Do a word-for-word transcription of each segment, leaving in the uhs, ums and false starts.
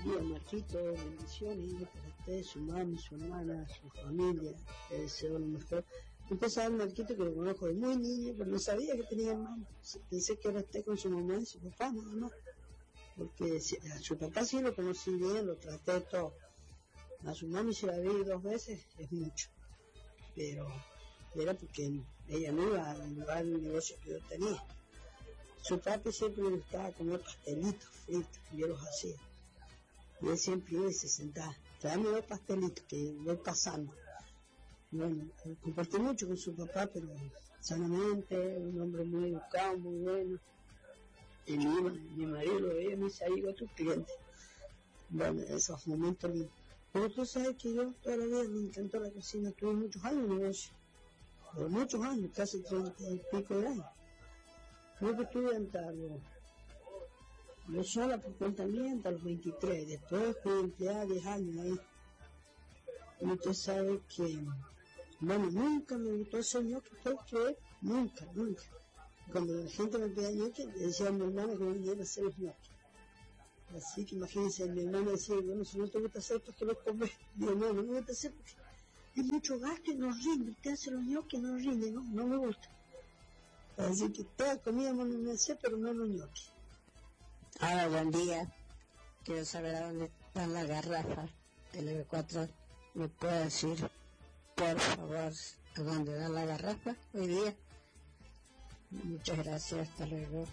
buen día, Marquito, bendiciones para usted, su mami, su hermana, su familia, te deseo lo mejor. Usted sabe, Marquito, que lo conozco de muy niño, pero no sabía que tenía hermanos. Pensé que era usted con su mamá y su papá, nada más. Porque a su papá sí lo conocí bien, lo traté todo. A su mami si la vi dos veces, es mucho. Pero era porque ella no iba al lugar del negocio que yo tenía. Su papi siempre le gustaba comer pastelitos fritos, yo los hacía. Y él siempre iba y se sentaba, tráeme dos pastelitos que voy pasando. Bueno, compartí mucho con su papá, pero sanamente, un hombre muy educado, muy bueno. Y mi, mi marido lo veía y me decía, ahí va tu cliente. Bueno, esos momentos lindos. Pero tú sabes que yo toda la vida me encantó la cocina, tuve muchos años en negocio. Por muchos años, casi treinta y pico de años. Yo que estuve hasta los, yo sola por cuenta mía hasta los veintitrés, después fui empleada diez años ahí. Y usted sabe que, bueno, nunca me gustó hacer ñoqui, ¿puede creer? Nunca, nunca. Cuando la gente me pedía ñoqui, le decía a mi hermana que venía a hacer los ñoqui. Así que imagínense, mi hermana decía, bueno, si no te gusta hacer, ¿por qué lo comes? Digo, no, no me gusta hacer porque es mucho gasto y no rinde. Usted hace los ñoqui, no rinde, no, no me gusta. Así que toda comida me hace, pero no los ñoqui. Hola, buen día. Quiero saber a dónde está la garrafa del eve cuatro. ¿Me puede decir, por favor, a dónde da la garrafa hoy día? Muchas gracias, hasta luego.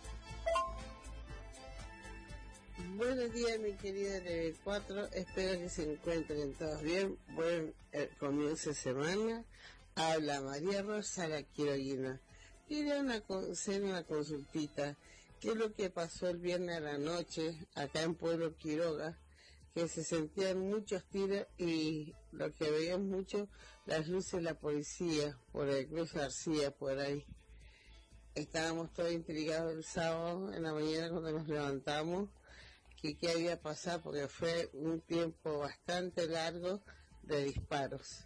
Buenos días, mi querida eve cuatro. Espero que se encuentren todos bien. Buen eh, comienzo de semana. Habla María Rosa, la Quiroguina. Quería una, hacer una consultita. ¿Qué es lo que pasó el viernes a la noche acá en Pueblo Quiroga? Que se sentían muchos tiros y lo que veían mucho, las luces de la policía por el Cruz García, por ahí. Estábamos todos intrigados el sábado en la mañana cuando nos levantamos, que qué había pasado, porque fue un tiempo bastante largo de disparos.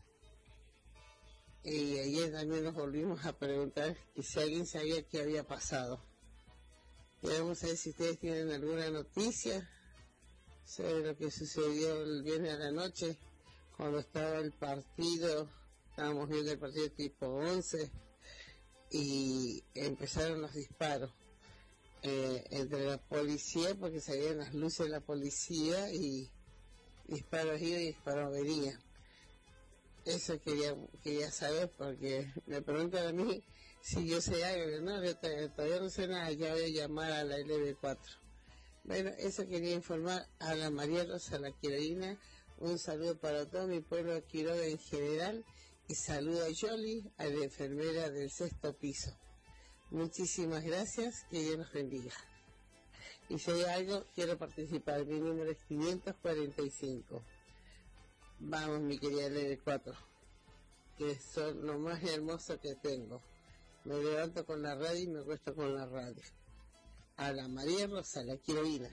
Y ayer también nos volvimos a preguntar que si alguien sabía qué había pasado. Queremos saber si ustedes tienen alguna noticia sobre lo que sucedió el viernes a la noche, cuando estaba el partido, estábamos viendo el partido tipo once, y empezaron los disparos eh, entre la policía, porque salían las luces de la policía, y disparos iban y disparos venían. Eso quería quería saber, porque me preguntan a mí si yo sé algo. No, yo todavía no sé nada, ya voy a llamar a la eve cuatro. Bueno, eso quería informar a la María Rosa, la Quiroguina. Un saludo para todo mi pueblo de Quiroga en general, y saludo a Yoli, a la enfermera del sexto piso. Muchísimas gracias, que Dios nos bendiga. Y si hay algo, quiero participar. Mi número es quinientos cuarenta y cinco. Vamos, mi querida eve cuatro, que son lo más hermoso que tengo. Me levanto con la radio y me acuesto con la radio. A la María Rosa, la Quiroguina.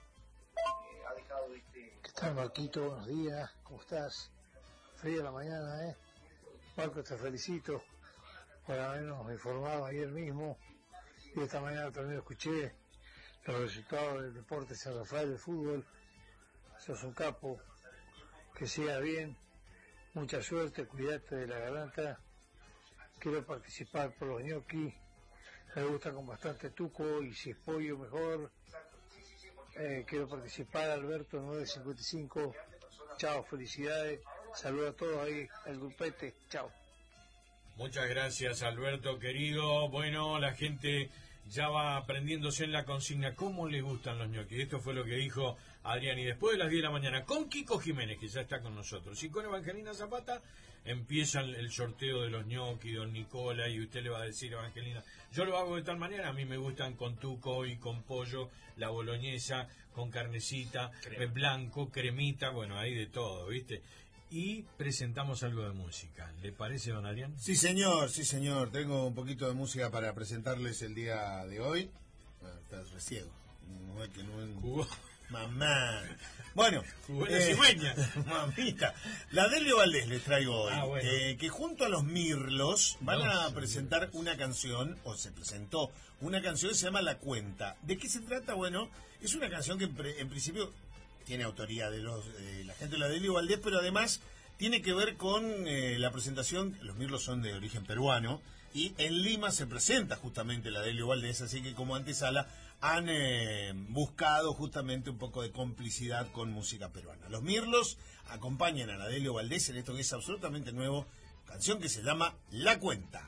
¿Qué tal, Marquito? Buenos días, ¿cómo estás? Frío la mañana, ¿eh? Marco, te felicito por habernos informado ayer mismo, y esta mañana también escuché los resultados del Deportes San Rafael de fútbol. Sos un capo, que siga bien, mucha suerte, cuídate de la garganta. Quiero participar por los ñoquis, me gusta con bastante tuco, y si es pollo mejor. Eh, quiero participar, Alberto nueve cincuenta y cinco. Chao, felicidades, saludos a todos ahí, el grupete, chao. Muchas gracias, Alberto querido. Bueno, la gente ya va aprendiéndose en la consigna cómo le gustan los ñoquis. Esto fue lo que dijo Adrián. Y después de las diez de la mañana, con Kiko Jiménez, que ya está con nosotros, y con Evangelina Zapata, empieza el sorteo de los ñoquis, don Nicola, y usted le va a decir, Evangelina, yo lo hago de tal manera, a mí me gustan con tuco y con pollo, la boloñesa, con carnecita, Crema. blanco, cremita, bueno, hay de todo, ¿viste? Y presentamos algo de música. ¿Le parece, don Adrián? Sí, señor, sí, señor. Tengo un poquito de música para presentarles el día de hoy. Ah, estás reciego. No es que no... Jugó. Mamá. Bueno. Jugó la eh, cigüeña. Mamita. La Delio Valdés les traigo hoy. Ah, bueno. eh, que junto a los Mirlos van no, a presentar sí, una canción, o se presentó una canción que se llama La Cuenta. ¿De qué se trata? Bueno, es una canción que en, pre, en principio tiene autoría de los eh, la gente de la Delio Valdés, pero además tiene que ver con eh, la presentación. Los mirlos son de origen peruano y en Lima se presenta justamente la Delio Valdés, así que como antesala han eh, buscado justamente un poco de complicidad con música peruana. Los mirlos acompañan a la Delio Valdés en esto que es absolutamente nuevo, canción que se llama La Cuenta.